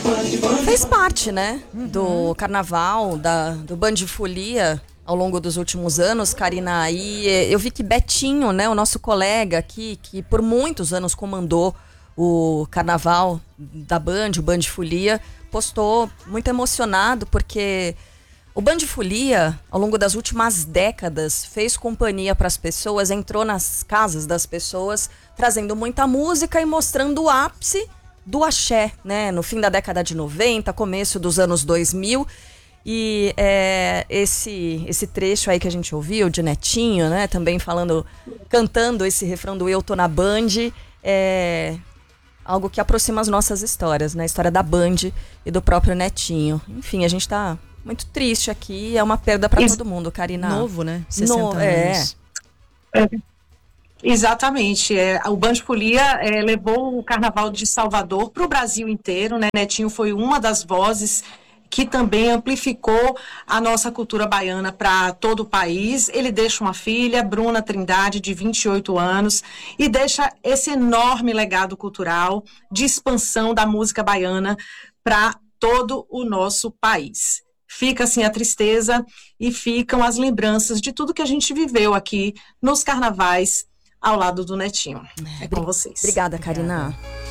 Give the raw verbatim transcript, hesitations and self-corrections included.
Fez parte, né, do carnaval, da, do Band de Folia ao longo dos últimos anos, Karina. E eu vi que Betinho, né, o nosso colega aqui, que por muitos anos comandou o carnaval da Band, o Band de Folia, postou muito emocionado porque o Band de Folia, ao longo das últimas décadas, fez companhia para as pessoas, entrou nas casas das pessoas, trazendo muita música e mostrando o ápice do axé, né? No fim da década de noventa, começo dos anos dois mil. E é, esse, esse trecho aí que a gente ouviu de Netinho, né? Também falando, cantando esse refrão do Eu Tô na Band, é algo que aproxima as nossas histórias, né? A história da Band e do próprio Netinho. Enfim, a gente tá muito triste aqui, é uma perda para todo mundo, Karina. Novo, né? sessenta no, anos. É. É. Exatamente. É, o Band de Folia é, levou o Carnaval de Salvador para o Brasil inteiro, né? Netinho foi uma das vozes que também amplificou a nossa cultura baiana para todo o país. Ele deixa uma filha, Bruna Trindade, de vinte e oito anos, e deixa esse enorme legado cultural de expansão da música baiana para todo o nosso país. Fica assim a tristeza e ficam as lembranças de tudo que a gente viveu aqui nos carnavais ao lado do Netinho. É com vocês. Obrigada, Karina.